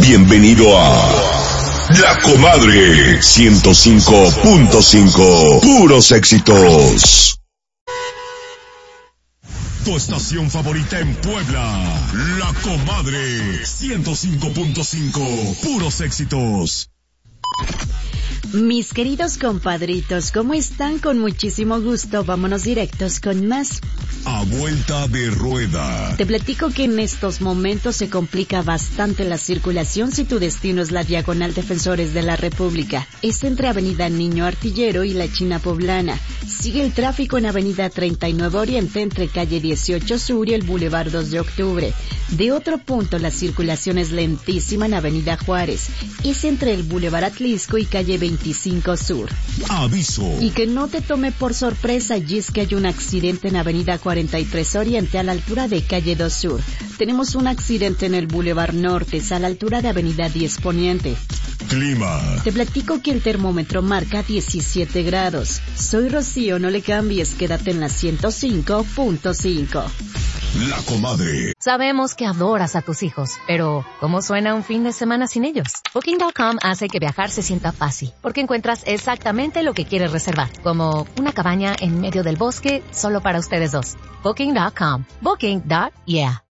Bienvenido a La Comadre 105.5. Puros éxitos. Tu estación favorita en Puebla. La Comadre 105.5. Puros éxitos. Mis queridos compadritos, ¿cómo están? Con muchísimo gusto, vámonos directos con más. A vuelta de rueda. Te platico que en estos momentos se complica bastante la circulación si tu destino es la Diagonal Defensores de la República. Es entre Avenida Niño Artillero y la China Poblana. Sigue el tráfico en Avenida 39 Oriente entre calle 18 Sur y el Boulevard 2 de Octubre. De otro punto, la circulación es lentísima en Avenida Juárez. Es entre el Boulevard Atlisco y calle 25 Sur. Aviso. Y que no te tome por sorpresa, y es que hay un accidente en Avenida 43 Oriente a la altura de calle 2 Sur. Tenemos un accidente en el Boulevard Norte, a la altura de Avenida 10 Poniente. Clima. Te platico que el termómetro marca 17 grados. Soy Rocío, no le cambies, quédate en la 105.5. La Comadre. Sabemos que adoras a tus hijos, pero ¿cómo suena un fin de semana sin ellos? Booking.com hace que viajar se sienta fácil, porque encuentras exactamente lo que quieres reservar, como una cabaña en medio del bosque solo para ustedes dos. Booking.com. Booking.yeah.